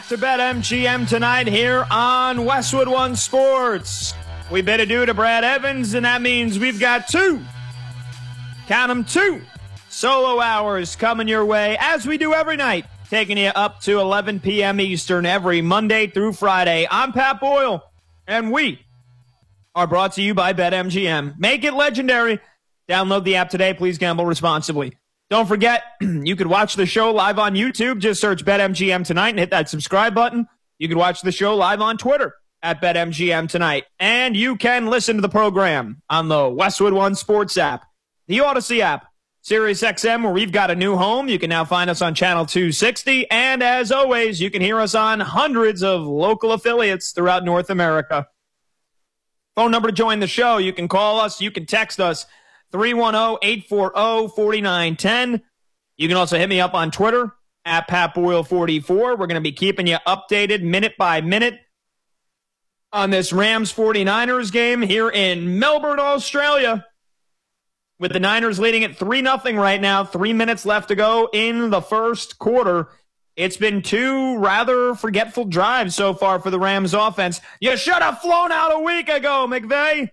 back to BetMGM tonight here on Westwood One Sports. We bid adieu to Brad Evans, and that means we've got two solo hours coming your way, as we do every night, taking you up to 11 p.m. Eastern every Monday through Friday. I'm Pat Boyle, and we are brought to you by BetMGM. Make it legendary. Download the app today. Please gamble responsibly. Don't forget, you could watch the show live on YouTube. Just search BetMGM Tonight and hit that subscribe button. You can watch the show live on Twitter at BetMGM Tonight. And you can listen to the program on the Westwood One Sports app, the Odyssey app, SiriusXM, where we've got a new home. You can now find us on Channel 260. And as always, you can hear us on hundreds of local affiliates throughout North America. Phone number to join the show. You can call us. You can text us. 310-840-4910. You can also hit me up on Twitter at PatBoyle44. We're going to be keeping you updated minute by minute on this Rams 49ers game here in Melbourne, Australia, with the Niners leading at 3-0 right now. 3 minutes left to go in the first quarter. It's been two rather forgetful drives so far for the Rams offense. You should have flown out a week ago, McVay.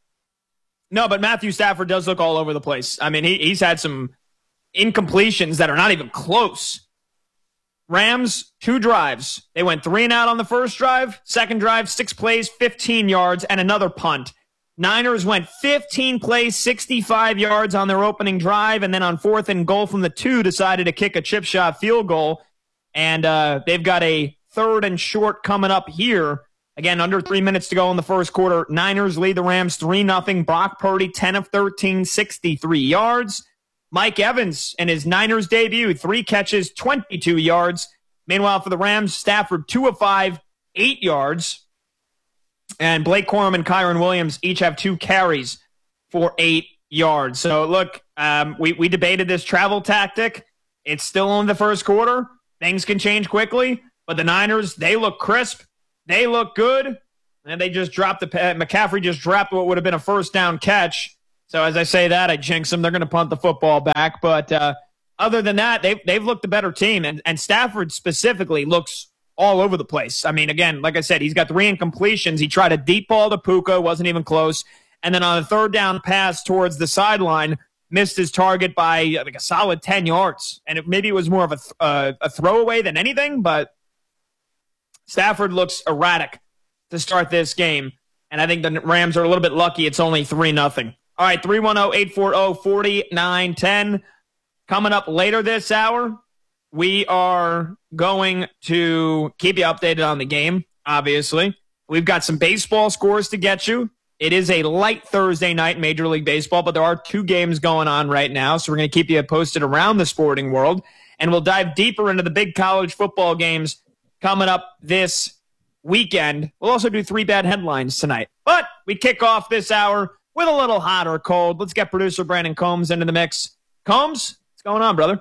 No, but Matthew Stafford does look all over the place. I mean, he's had some incompletions that are not even close. Rams, 2 drives. They went 3 and out on the first drive. Second drive, 6 plays, 15 yards, and another punt. Niners went 15 plays, 65 yards on their opening drive, and then on 4th and goal from the 2, decided to kick a chip shot field goal. And they've got a 3rd and short coming up here. Again, under 3 minutes to go in the first quarter. Niners lead the Rams 3-0. Brock Purdy, 10 of 13, 63 yards. Mike Evans in his Niners debut, 3 catches, 22 yards. Meanwhile, for the Rams, Stafford, 2 of 5, 8 yards. And Blake Corum and Kyron Williams each have 2 carries for 8 yards. So, look, we debated this travel tactic. It's still only the first quarter. Things can change quickly. But the Niners, they look crisp. They look good, and they just dropped McCaffrey just dropped what would have been a first down catch. So as I say that, I jinx them. They're going to punt the football back. But other than that, they've looked the better team. And Stafford specifically looks all over the place. I mean, again, like I said, he's got 3 incompletions. He tried a deep ball to Puka, wasn't even close. And then on a 3rd down pass towards the sideline, missed his target by like a solid 10 yards. And maybe it was more of a throwaway than anything, but Stafford looks erratic to start this game, and I think the Rams are a little bit lucky. It's only 3-0. All right, 310-840-4910. Coming up later this hour, we are going to keep you updated on the game, obviously. We've got some baseball scores to get you. It is a light Thursday night in Major League Baseball, but there are 2 games going on right now, so we're going to keep you posted around the sporting world, and we'll dive deeper into the big college football games coming up this weekend. We'll also do 3 bad headlines tonight. But we kick off this hour with a little hot or cold. Let's get producer Brandon Combs into the mix. Combs, what's going on, brother?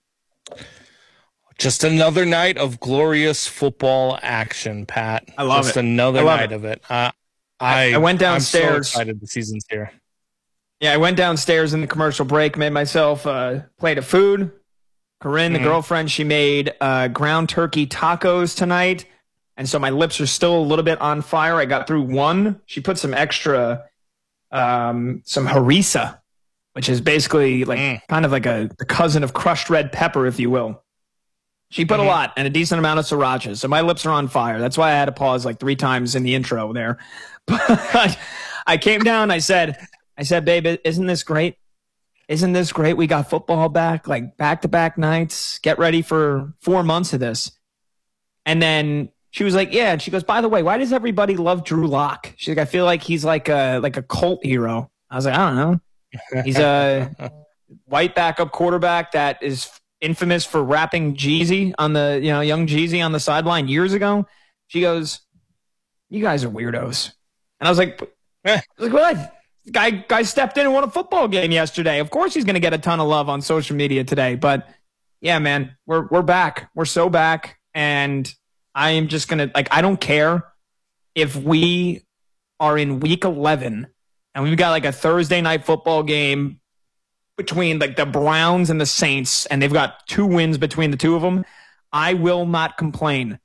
Just another night of glorious football action, Pat. I love Just it. another night of it. I went downstairs. I'm so excited the season's here. Yeah, I went downstairs in the commercial break, made myself a plate of food. Corinne, the girlfriend, she made ground turkey tacos tonight, and so my lips are still a little bit on fire. I got through one. She put some extra, some harissa, which is basically like kind of like the cousin of crushed red pepper, if you will. She put a lot and a decent amount of sriracha, so my lips are on fire. That's why I had to pause like 3 times in the intro there. But I came down, I said, babe, isn't this great? Isn't this great? We got football back, like back-to-back nights. Get ready for 4 months of this. And then she was like, yeah. And she goes, by the way, why does everybody love Drew Lock? She's like, I feel like he's like a cult hero. I was like, I don't know. He's a white backup quarterback that is infamous for rapping Jeezy on the, young Jeezy on the sideline years ago. She goes, you guys are weirdos. And I was like, what? Guy stepped in and won a football game yesterday. Of course he's going to get a ton of love on social media today. But, yeah, man, we're back. We're so back. And I am just going to, I don't care if we are in week 11 and we've got, a Thursday night football game between, the Browns and the Saints, and they've got 2 wins between the 2 of them. I will not complain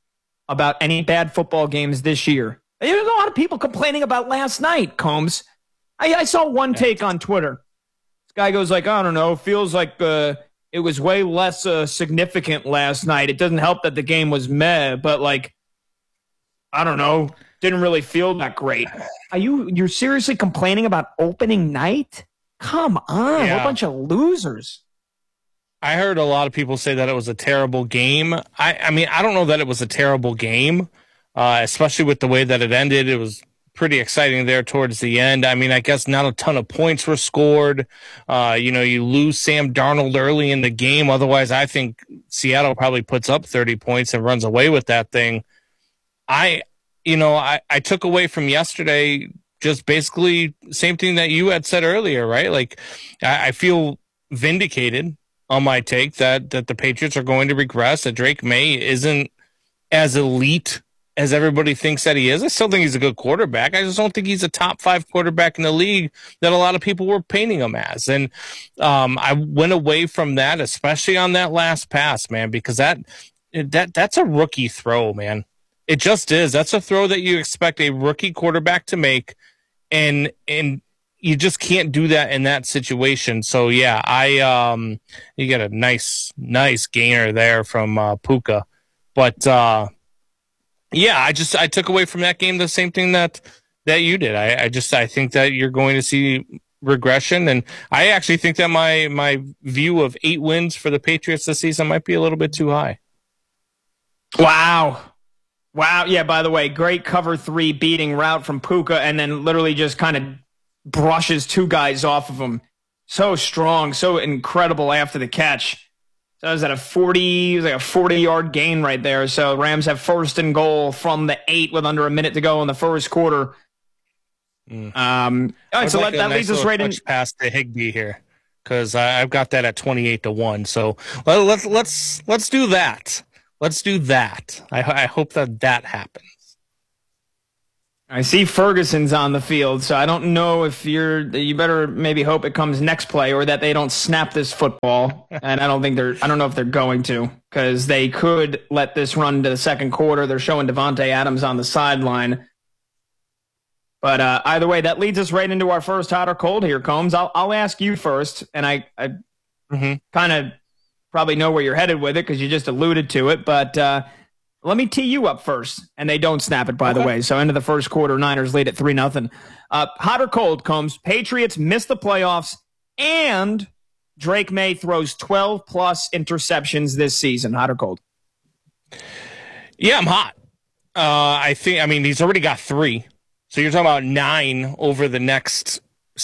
about any bad football games this year. There's a lot of people complaining about last night, Combs. I saw one take on Twitter. This guy goes like, I don't know, feels like it was way less significant last night. It doesn't help that the game was meh, but like, I don't know, didn't really feel that great. You're seriously complaining about opening night? Come on, Yeah. We're a bunch of losers. I heard a lot of people say that it was a terrible game. I mean, I don't know that it was a terrible game, especially with the way that it ended. It was pretty exciting there towards the end. I mean, I guess not a ton of points were scored. You lose Sam Darnold early in the game. Otherwise, I think Seattle probably puts up 30 points and runs away with that thing. I took away from yesterday just basically same thing that you had said earlier, right? Like, I feel vindicated on my take that the Patriots are going to regress, that Drake May isn't as elite as everybody thinks that he is. I still think he's a good quarterback. I just don't think he's a top 5 quarterback in the league that a lot of people were painting him as. And I went away from that, especially on that last pass, man, because that's a rookie throw, man. It just is. That's a throw that you expect a rookie quarterback to make, and you just can't do that in that situation. So yeah, you get a nice gainer there from Puka, but yeah, I took away from that game the same thing that you did. I think that you're going to see regression, and I actually think that my view of 8 wins for the Patriots this season might be a little bit too high. Wow. Yeah, by the way, great cover 3 beating route from Puka, and then literally just kind of brushes 2 guys off of him. So strong, so incredible after the catch. So it was at a 40-yard gain right there. So Rams have 1st and goal from the 8 with under a minute to go in the first quarter. All right, so that leads us right in. Pass to Higbee here, because I've got that at 28-1. So let's do that. Let's do that. I hope that happens. I see Ferguson's on the field, so I don't know if you better maybe hope it comes next play or that they don't snap this football. And I don't know if they're going to, because they could let this run to the second quarter. They're showing Devontae Adams on the sideline. But either way, that leads us right into our first hot or cold here, Combs. I'll ask you first, and I kind of probably know where you're headed with it because you just alluded to it. But let me tee you up first, and they don't snap it, by the way. So into the first quarter, Niners lead at 3-0. Hot or cold, Combs? Patriots miss the playoffs, and Drake May throws 12-plus interceptions this season. Hot or cold? Yeah, I'm hot. I mean, he's already got 3. So you're talking about 9 over the next,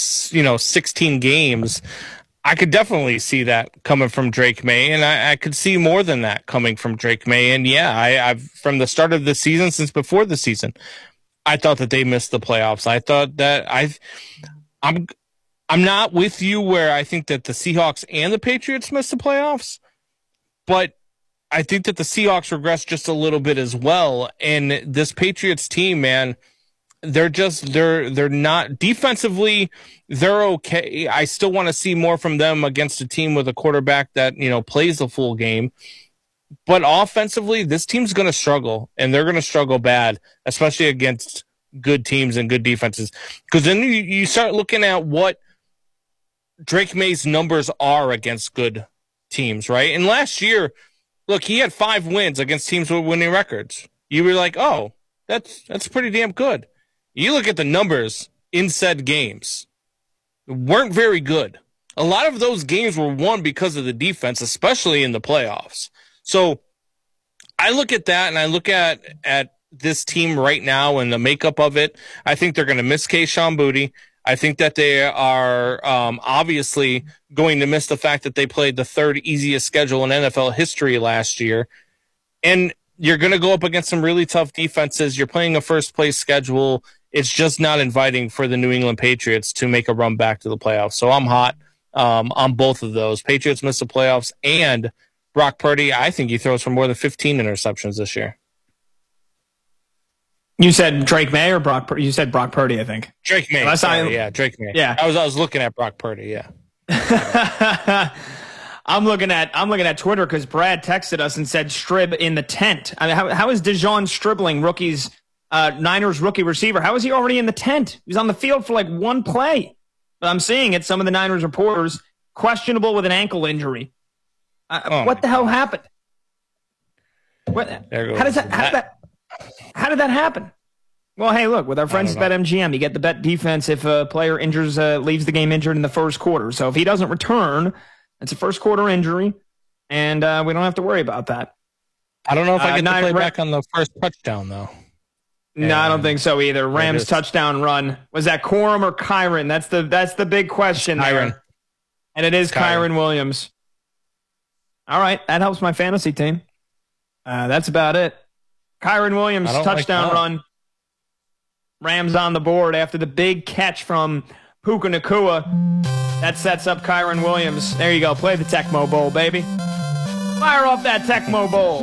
16 games. I could definitely see that coming from Drake May, and I could see more than that coming from Drake May. And yeah, I've from the start of the season, since before the season, I thought that they missed the playoffs. I thought that I'm not with you where I think that the Seahawks and the Patriots missed the playoffs, but I think that the Seahawks regressed just a little bit as well. And this Patriots team, man, they're not defensively. They're okay. I still want to see more from them against a team with a quarterback that, plays the full game. But offensively, this team's going to struggle, and they're going to struggle bad, especially against good teams and good defenses. Because then you start looking at what Drake May's numbers are against good teams, right? And last year, look, he had 5 wins against teams with winning records. You were like, oh, that's pretty damn good. You look at the numbers in said games, weren't very good. A lot of those games were won because of the defense, especially in the playoffs. So I look at that, and I look at this team right now and the makeup of it. I think they're going to miss Kayshon Boutte. I think that they are obviously going to miss the fact that they played the 3rd easiest schedule in NFL history last year. And you're going to go up against some really tough defenses. You're playing a first-place schedule. It's just not inviting for the New England Patriots to make a run back to the playoffs. So I'm hot on both of those. Patriots miss the playoffs, and Brock Purdy, I think he throws for more than 15 interceptions this year. You said Drake May or Brock Purdy? You said Brock Purdy, I think. Drake May. Yeah, Drake May. Yeah. I was looking at Brock Purdy, yeah. I'm looking at Twitter because Brad texted us and said Strib in the tent. I mean, how is Dejon Stribling, Niners rookie receiver? How is he already in the tent? He was on the field for like one play. But I'm seeing it. Some of the Niners reporters questionable with an ankle injury. What the hell happened? How did that happen? Well, hey, look, with our friends at BetMGM, you get the bet defense if a player leaves the game injured in the first quarter. So if he doesn't return, it's a first quarter injury, and we don't have to worry about that. I don't know if I get to play back on the first touchdown, though. No, I don't think so either. Rams touchdown run. Was that Corum or Kyren? That's the big question there. And it is Kyren Williams. All right, that helps my fantasy team. That's about it. Kyren Williams, touchdown run. Rams on the board after the big catch from Puka Nacua. That sets up Kyren Williams. There you go. Play the Tecmo Bowl, baby. Fire off that Tecmo Bowl.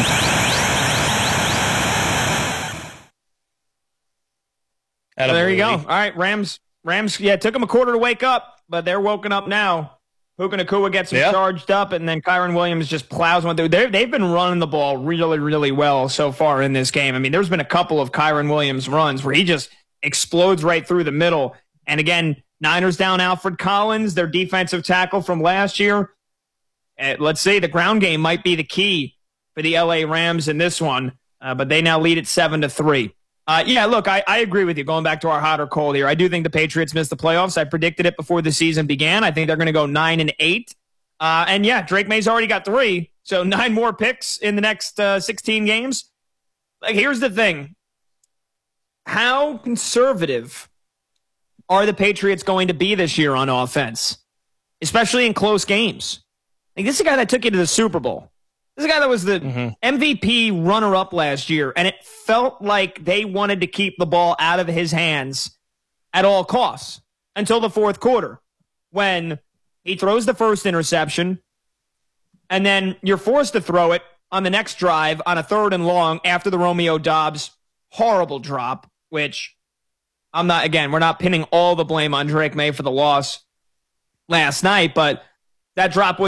So there you go. All right, Rams, yeah, it took them a quarter to wake up, but they're woken up now. Puka Nacua gets them charged up, and then Kyren Williams just plows one through. They've been running the ball really, really well so far in this game. I mean, there's been a couple of Kyren Williams runs where he just explodes right through the middle. And again, Niners down Alfred Collins, their defensive tackle from last year. Let's see, the ground game might be the key for the LA Rams in this one, but they now lead at 7-3. Yeah, look, I agree with you. Going back to our hot or cold here, I do think the Patriots missed the playoffs. I predicted it before the season began. I think they're going to go 9-8. And yeah, Drake May's already got 3, so 9 more picks in the next 16 games. Like, here's the thing. How conservative are the Patriots going to be this year on offense, especially in close games? Like, this is a guy that took you to the Super Bowl. This is a guy that was the MVP runner-up last year, and it felt like they wanted to keep the ball out of his hands at all costs until the fourth quarter when he throws the first interception, and then you're forced to throw it on the next drive on a 3rd and long after the Romeo Doubs horrible drop, which we're not pinning all the blame on Drake May for the loss last night, but that drop was